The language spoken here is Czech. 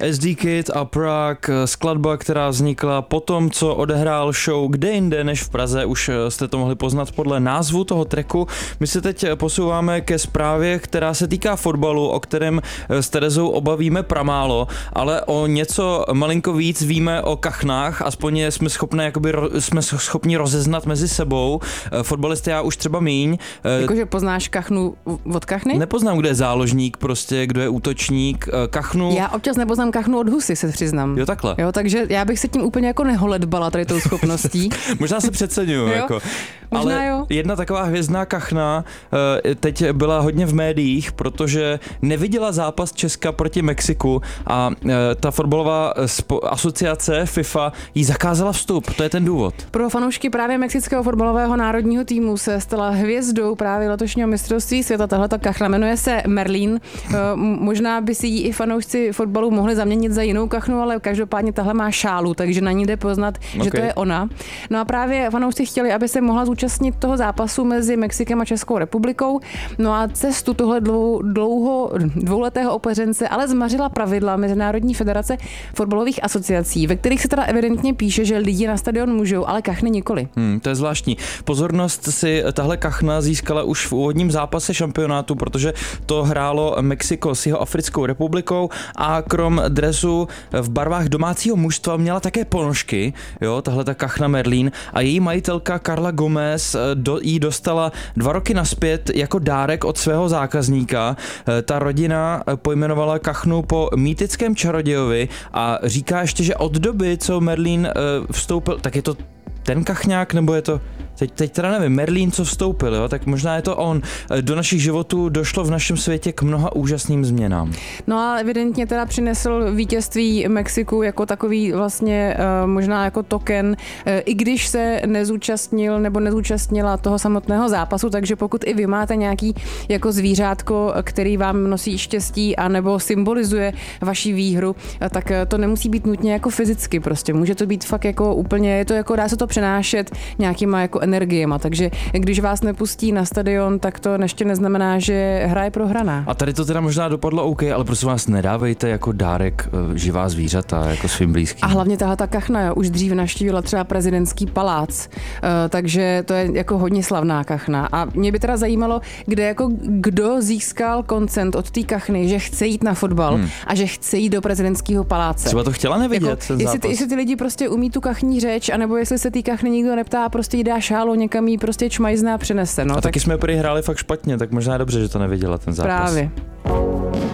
SD Kid a Prague, skladba, která vznikla po tom, co odehrál show kde jinde než v Praze, už jste to mohli poznat podle názvu toho tracku. My se teď posouváme ke zprávě, která se týká fotbalu, o kterém s Terezou obavíme pramálo, ale o něco malinko víc víme o kachnách, aspoň jsme schopni rozeznat mezi sebou. Fotbalisty já už třeba míň. Jakože poznáš kachnu od kachny? Nepoznám, kdo je záložník, prostě, kdo je útočník, kachnu. Já občas nepoznám kachnu od husy, se přiznám. Jo, takhle. Jo, takže já bych se tím úplně jako neholedbala tady tou schopností. Možná se přeceňuju, jako. Možná ale jo. Jedna taková hvězdná kachna teď byla hodně v médiích, protože neviděla zápas Česka proti Mexiku a ta fotbalová asociace FIFA jí zakázala vstup. To je ten důvod. Pro fanoušky právě mexického fotbalového národního týmu se stala hvězdou právě letošního mistrovství světa. Tahleta kachna jmenuje se Merlín. Možná by si ji i fanoušci fotbalu mohli zaměnit za jinou kachnu, ale každopádně tahle má šálu, takže na ní jde poznat, že to je ona. No a právě fanoušci chtěli, aby se mohla zúčastnit toho zápasu mezi Mexikem a Českou republikou. No a cestu tohle dvouletého opeřence ale zmařila pravidla Mezinárodní federace fotbalových asociací, ve kterých se teda evidentně píše, že lidi na stadion můžou, ale kachny nikoli. To je zvláštní. Pozornost si tahle kachna získala už v úvodním zápase šampionátu, protože to hrálo Mexiko s Jihoafrickou republikou a krom dresu v barvách domácího mužstva měla také ponožky, jo, tahle ta kachna Merlín, a její majitelka Karla Gomez jí dostala 2 roky nazpět jako dárek od svého zákazníka. Ta rodina pojmenovala kachnu po mýtickém čarodějovi a říká ještě, že od doby, co Merlín vstoupil, tak je to ten kachňák, nebo je to... Teď teda nevím, Merlín, co vstoupil, jo? Tak možná je to on. Do našich životů došlo v našem světě k mnoha úžasným změnám. No a evidentně teda přinesl vítězství Mexiku jako takový vlastně možná jako token, i když se nezúčastnil nebo nezúčastnila toho samotného zápasu, takže pokud i vy máte nějaký jako zvířátko, který vám nosí štěstí a nebo symbolizuje vaši výhru, tak to nemusí být nutně jako fyzicky prostě. Může to být fakt jako úplně, je to jako, dá se to přenášet nějakýma jako energiema, takže když vás nepustí na stadion, tak to ještě neznamená, že hra je prohraná. A tady to teda možná dopadlo OK, ale prosím vás, nedávejte jako dárek živá zvířata jako svým blízkým. A hlavně ta kachna už dřív navštívila třeba prezidentský palác, takže to je jako hodně slavná kachna. A mě by teda zajímalo, kdo získal koncent od té kachny, že chce jít na fotbal a že chce jít do prezidentského paláce. Třeba to chtěla nevidět, jako, ten zápas. Jestli ty lidi prostě umí tu kachní řeč, anebo jestli se té kachny nikdo neptá, prostě jí dá šálu, někam jí prostě čmajzne a přinese. No, a taky jsme prý hráli fakt špatně, tak možná je dobře, že to neviděla ten zápas. Právě.